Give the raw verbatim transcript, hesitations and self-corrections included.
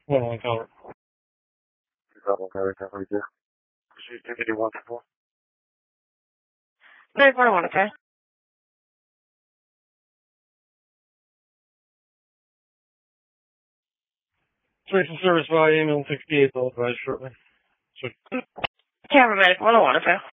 One one cover. Double cover, cover, yeah. Proceed to eighty-one four. Very four one, okay. Station service via ambulance sixty-eight, authorized shortly. So, Camera medic one oh one, okay.